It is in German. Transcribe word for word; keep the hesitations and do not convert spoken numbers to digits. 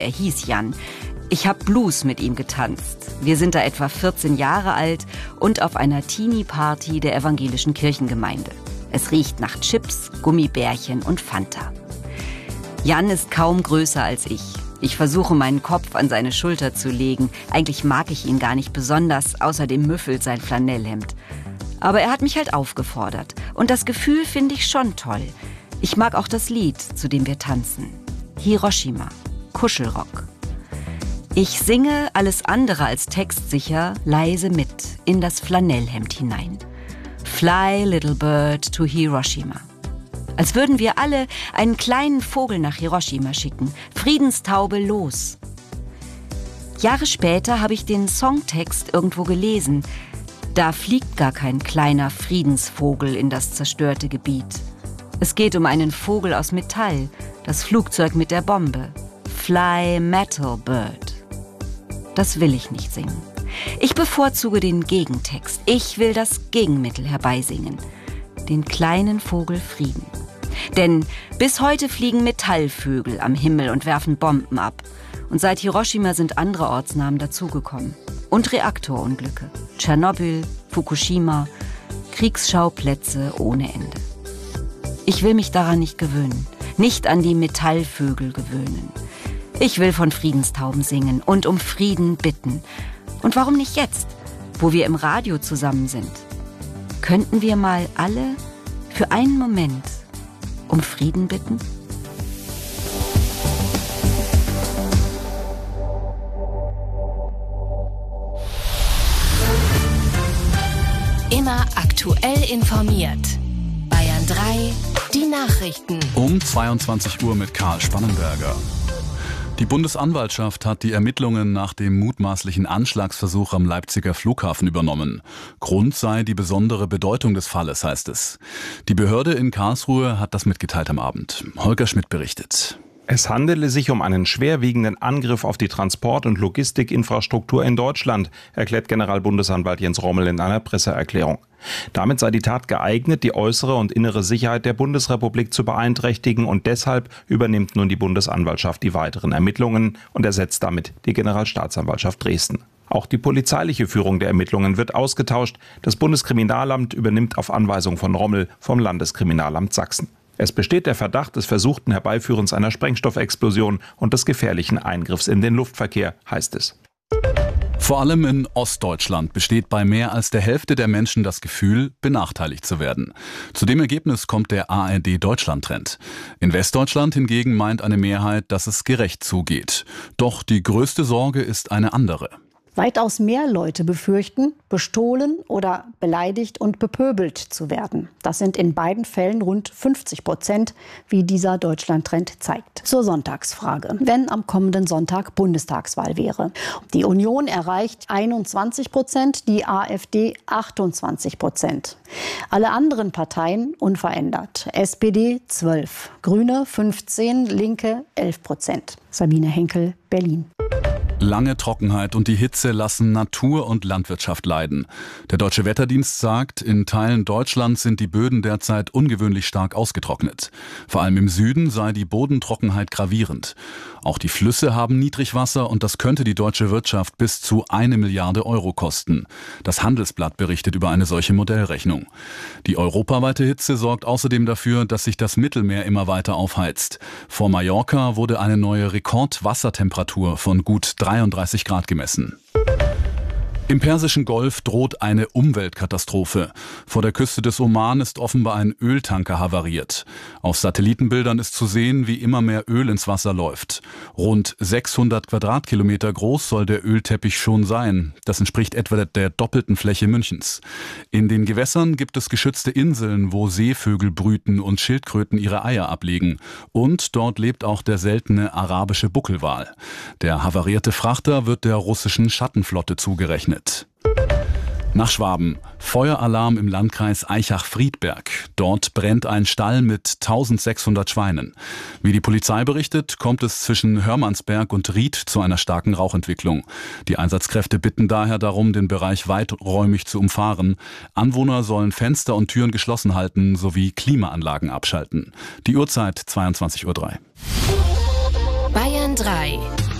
Er hieß Jan. Ich habe Blues mit ihm getanzt. Wir sind da etwa vierzehn Jahre alt und auf einer Teenie-Party der evangelischen Kirchengemeinde. Es riecht nach Chips, Gummibärchen und Fanta. Jan ist kaum größer als ich. Ich versuche, meinen Kopf an seine Schulter zu legen. Eigentlich mag ich ihn gar nicht besonders, außerdem müffelt sein Flanellhemd. Aber er hat mich halt aufgefordert. Und das Gefühl finde ich schon toll. Ich mag auch das Lied, zu dem wir tanzen. Hiroshima, Kuschelrock. Ich singe, alles andere als textsicher, leise mit, in das Flanellhemd hinein. Fly, little bird, to Hiroshima. Als würden wir alle einen kleinen Vogel nach Hiroshima schicken. Friedenstaube, los. Jahre später habe ich den Songtext irgendwo gelesen. Da fliegt gar kein kleiner Friedensvogel in das zerstörte Gebiet. Es geht um einen Vogel aus Metall, das Flugzeug mit der Bombe. Fly, metal bird. Das will ich nicht singen. Ich bevorzuge den Gegentext. Ich will das Gegenmittel herbeisingen. Den kleinen Vogel Frieden. Denn bis heute fliegen Metallvögel am Himmel und werfen Bomben ab. Und seit Hiroshima sind andere Ortsnamen dazugekommen. Und Reaktorunglücke. Tschernobyl, Fukushima, Kriegsschauplätze ohne Ende. Ich will mich daran nicht gewöhnen. Nicht an die Metallvögel gewöhnen. Ich will von Friedenstauben singen und um Frieden bitten. Und warum nicht jetzt, wo wir im Radio zusammen sind? Könnten wir mal alle für einen Moment um Frieden bitten? Immer aktuell informiert. Bayern drei, die Nachrichten. Um zweiundzwanzig Uhr mit Karl Spannenberger. Die Bundesanwaltschaft hat die Ermittlungen nach dem mutmaßlichen Anschlagsversuch am Leipziger Flughafen übernommen. Grund sei die besondere Bedeutung des Falles, heißt es. Die Behörde in Karlsruhe hat das mitgeteilt am Abend. Holger Schmidt berichtet. Es handele sich um einen schwerwiegenden Angriff auf die Transport- und Logistikinfrastruktur in Deutschland, erklärt Generalbundesanwalt Jens Rommel in einer Presseerklärung. Damit sei die Tat geeignet, die äußere und innere Sicherheit der Bundesrepublik zu beeinträchtigen, und deshalb übernimmt nun die Bundesanwaltschaft die weiteren Ermittlungen und ersetzt damit die Generalstaatsanwaltschaft Dresden. Auch die polizeiliche Führung der Ermittlungen wird ausgetauscht. Das Bundeskriminalamt übernimmt auf Anweisung von Rommel vom Landeskriminalamt Sachsen. Es besteht der Verdacht des versuchten Herbeiführens einer Sprengstoffexplosion und des gefährlichen Eingriffs in den Luftverkehr, heißt es. Vor allem in Ostdeutschland besteht bei mehr als der Hälfte der Menschen das Gefühl, benachteiligt zu werden. Zu dem Ergebnis kommt der A R D-Deutschland-Trend. In Westdeutschland hingegen meint eine Mehrheit, dass es gerecht zugeht. Doch die größte Sorge ist eine andere. Weitaus mehr Leute befürchten, bestohlen oder beleidigt und bepöbelt zu werden. Das sind in beiden Fällen rund fünfzig Prozent, wie dieser Deutschland-Trend zeigt. Zur Sonntagsfrage. Wenn am kommenden Sonntag Bundestagswahl wäre. Die Union erreicht einundzwanzig Prozent, die AfD achtundzwanzig Prozent. Alle anderen Parteien unverändert. S P D zwölf, Grüne fünfzehn, Linke elf Prozent. Sabine Henkel, Berlin. Lange Trockenheit und die Hitze lassen Natur und Landwirtschaft leiden. Der Deutsche Wetterdienst sagt, in Teilen Deutschlands sind die Böden derzeit ungewöhnlich stark ausgetrocknet. Vor allem im Süden sei die Bodentrockenheit gravierend. Auch die Flüsse haben Niedrigwasser und das könnte die deutsche Wirtschaft bis zu eine Milliarde Euro kosten. Das Handelsblatt berichtet über eine solche Modellrechnung. Die europaweite Hitze sorgt außerdem dafür, dass sich das Mittelmeer immer weiter aufheizt. Vor Mallorca wurde eine neue Rekordwassertemperatur von gut dreiunddreißig Grad gemessen. Im Persischen Golf droht eine Umweltkatastrophe. Vor der Küste des Oman ist offenbar ein Öltanker havariert. Auf Satellitenbildern ist zu sehen, wie immer mehr Öl ins Wasser läuft. Rund sechshundert Quadratkilometer groß soll der Ölteppich schon sein. Das entspricht etwa der doppelten Fläche Münchens. In den Gewässern gibt es geschützte Inseln, wo Seevögel brüten und Schildkröten ihre Eier ablegen. Und dort lebt auch der seltene arabische Buckelwal. Der havarierte Frachter wird der russischen Schattenflotte zugerechnet. Nach Schwaben. Feueralarm im Landkreis Aichach-Friedberg. Dort brennt ein Stall mit eintausendsechshundert Schweinen. Wie die Polizei berichtet, kommt es zwischen Hörmannsberg und Ried zu einer starken Rauchentwicklung. Die Einsatzkräfte bitten daher darum, den Bereich weiträumig zu umfahren. Anwohner sollen Fenster und Türen geschlossen halten sowie Klimaanlagen abschalten. Die Uhrzeit zweiundzwanzig Uhr drei. Bayern drei